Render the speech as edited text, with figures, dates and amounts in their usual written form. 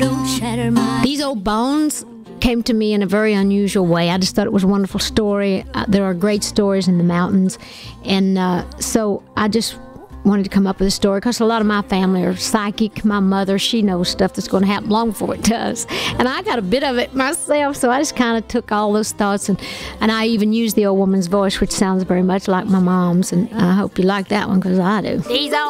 don't shatter my... These Old Bones came to me in a very unusual way. I just thought it was a wonderful story. There are great stories in the mountains. And so I just wanted to come up with a story because a lot of my family are psychic. My mother, she knows stuff that's going to happen long before it does. And I got a bit of it myself, so I just kind of took all those thoughts and I even used the old woman's voice, which sounds very much like my mom's. And I hope you like that one because I do. These old